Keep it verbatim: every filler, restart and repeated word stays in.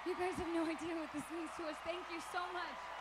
You guys have no idea what this means to us. Thank you so much.